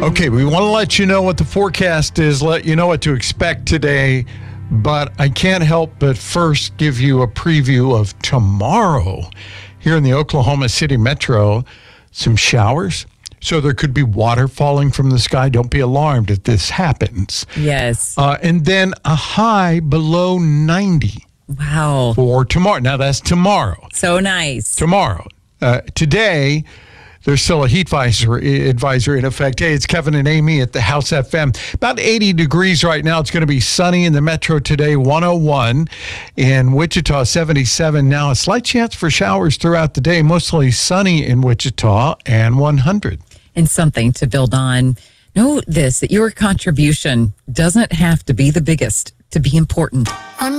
Okay, we want to let you know what the forecast is, let you know what to expect today, but I can't help but first give you a preview of tomorrow. Here in the Oklahoma City metro, some showers. So there could be water falling from the sky. Don't be alarmed if this happens. Yes. And then a high below 90. Wow. For tomorrow. Now, that's tomorrow. So nice. Tomorrow. Today, there's still a heat advisory in effect. Hey, it's Kevin and Amy at the House FM. About 80 degrees right now. It's going to be sunny in the metro today, 101. In Wichita, 77. Now, a slight chance for showers throughout the day, mostly sunny in Wichita, and 100. And something to build on. Know this, that your contribution doesn't have to be the biggest to be important.